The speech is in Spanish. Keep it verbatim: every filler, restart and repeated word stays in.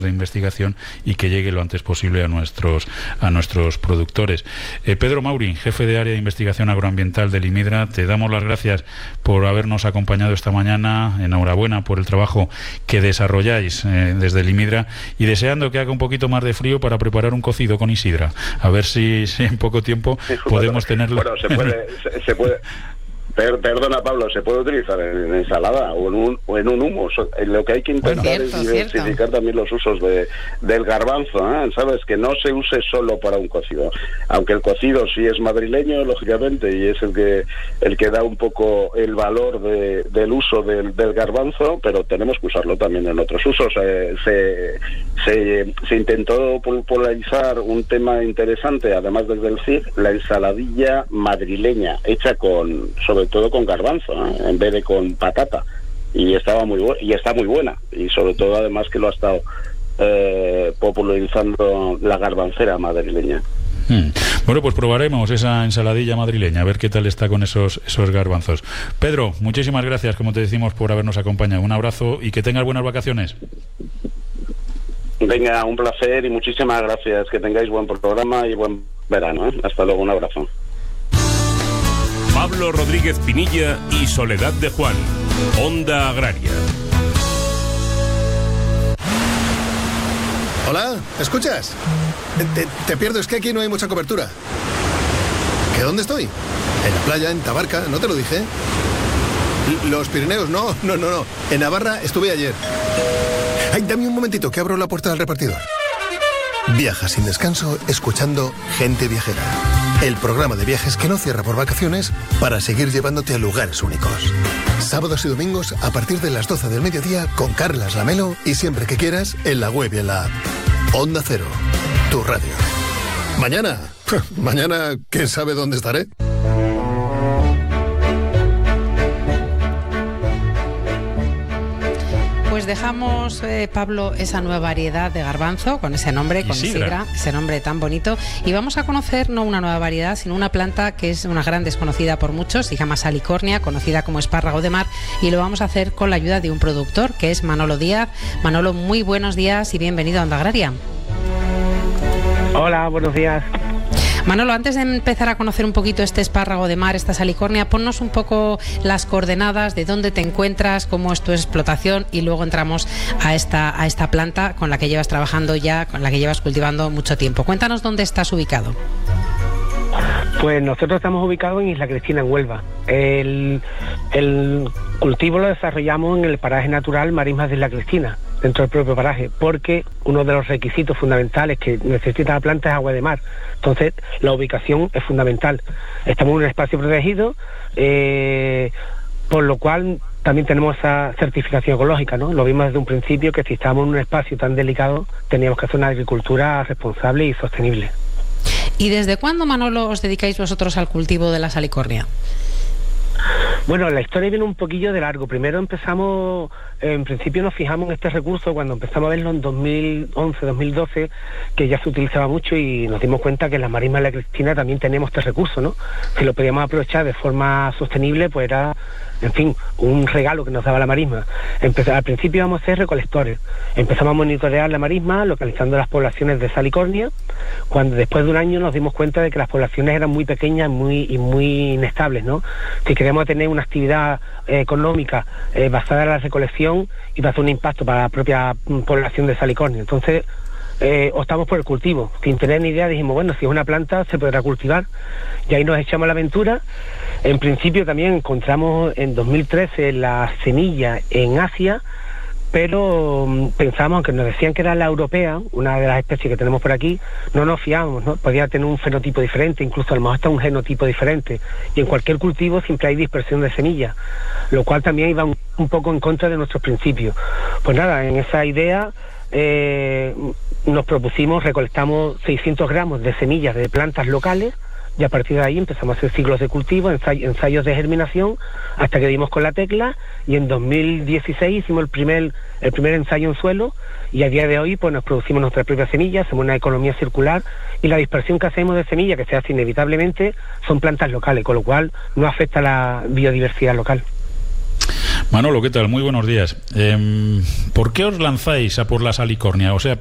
de investigación y que llegue lo antes posible a nuestros a nuestros productores. Eh, Pedro Mauri, jefe de área de investigación agroambiental del IMIDRA, te damos las gracias por habernos acompañado esta mañana. Enhorabuena por el trabajo que desarrolláis eh, desde el IMIDRA y deseando que haga un poquito más de frío para preparar un cocido con Isidra. A ver si, si en poco tiempo podemos tenerlo. Bueno, se puede, se, se puede. Per, perdona, Pablo, se puede utilizar en ensalada o en un, o en un humus. Lo que hay que intentar bueno, cierto, es diversificar cierto. también los usos de, del garbanzo, ¿eh? ¿Sabes? Que no se use solo para un cocido. Aunque el cocido sí es madrileño, lógicamente, y es el que el que da un poco el valor de, del uso del, del garbanzo, pero tenemos que usarlo también en otros usos. Eh, se, se, se intentó popularizar un tema interesante, además desde el C I C, la ensaladilla madrileña, hecha con... sobre todo con garbanzo, ¿eh? En vez de con patata, y estaba muy bu- y está muy buena, y sobre todo además que lo ha estado eh, popularizando la garbancera madrileña. Hmm. Bueno, pues probaremos esa ensaladilla madrileña, a ver qué tal está con esos esos garbanzos. Pedro, muchísimas gracias, como te decimos, por habernos acompañado. Un abrazo y que tengas buenas vacaciones. Venga, un placer y muchísimas gracias. Que tengáis buen programa y buen verano, ¿eh? Hasta luego, un abrazo. Pablo Rodríguez Pinilla y Soledad de Juan, Onda Agraria. Hola, ¿escuchas? Te, te pierdo, es que aquí no hay mucha cobertura. ¿Que dónde estoy? En la playa, en Tabarca, ¿no te lo dije? Los Pirineos, no, no, no, no. En Navarra estuve ayer. Ay, dame un momentito, que abro la puerta del repartidor. Viaja sin descanso escuchando Gente Viajera, el programa de viajes que no cierra por vacaciones para seguir llevándote a lugares únicos. Sábados y domingos a partir de las doce del mediodía con Carlas Lamelo y siempre que quieras en la web y en la app. Onda Cero, tu radio. Mañana, mañana, ¿quién sabe dónde estaré? Pues dejamos, eh, Pablo, esa nueva variedad de garbanzo, con ese nombre, con Isidra. Isidra, ese nombre tan bonito, y vamos a conocer no una nueva variedad, sino una planta que es una gran desconocida por muchos, se llama salicornia, conocida como espárrago de mar, y lo vamos a hacer con la ayuda de un productor, que es Manolo Díaz. Manolo, muy buenos días y bienvenido a Onda Agraria. Hola, buenos días. Manolo, antes de empezar a conocer un poquito este espárrago de mar, esta salicornia, ponnos un poco las coordenadas de dónde te encuentras, cómo es tu explotación, y luego entramos a esta, a esta planta con la que llevas trabajando ya, con la que llevas cultivando mucho tiempo. Cuéntanos dónde estás ubicado. Pues nosotros estamos ubicados en Isla Cristina, en Huelva. El, el cultivo lo desarrollamos en el paraje natural Marismas de Isla Cristina, dentro del propio paraje, porque uno de los requisitos fundamentales que necesita la planta es agua de mar. Entonces, la ubicación es fundamental. Estamos en un espacio protegido, eh, por lo cual también tenemos esa certificación ecológica, ¿no? Lo vimos desde un principio, que si estamos en un espacio tan delicado, teníamos que hacer una agricultura responsable y sostenible. ¿Y desde cuándo, Manolo, os dedicáis vosotros al cultivo de la salicornia? Bueno, la historia viene un poquillo de largo. Primero empezamos, en principio nos fijamos en este recurso cuando empezamos a verlo en dos mil once, dos mil doce, que ya se utilizaba mucho, y nos dimos cuenta que en las marismas de la Cristina también tenemos este recurso, ¿no? Si lo podíamos aprovechar de forma sostenible, pues era, en fin, un regalo que nos daba la marisma. Empezamos, al principio íbamos a ser recolectores. Empezamos a monitorear la marisma, localizando las poblaciones de salicornia, cuando después de un año nos dimos cuenta de que las poblaciones eran muy pequeñas muy, y muy inestables, ¿no? Si queremos tener una actividad eh, económica eh, basada en la recolección, y va a hacer un impacto para la propia población de salicornia. Entonces eh, optamos por el cultivo. Sin tener ni idea dijimos, bueno, si es una planta se podrá cultivar, y ahí nos echamos a la aventura. En principio también encontramos en dos mil trece la semilla en Asia, pero um, pensamos, aunque nos decían que era la europea, una de las especies que tenemos por aquí, no nos fiábamos, ¿no? Podía tener un fenotipo diferente, incluso a lo mejor hasta un genotipo diferente, y en cualquier cultivo siempre hay dispersión de semillas, lo cual también iba un, un poco en contra de nuestros principios. Pues nada, en esa idea eh, nos propusimos, recolectamos seiscientos gramos de semillas de plantas locales, y a partir de ahí empezamos a hacer ciclos de cultivo, ensay- ensayos de germinación, hasta que dimos con la tecla, y en dos mil dieciséis hicimos el primer el primer ensayo en suelo, y a día de hoy pues nos producimos nuestras propias semillas, hacemos una economía circular, y la dispersión que hacemos de semillas, que se hace inevitablemente, son plantas locales, con lo cual no afecta a la biodiversidad local. Manolo, ¿qué tal? Muy buenos días. Eh, ¿Por qué os lanzáis a por la salicornia? O sea,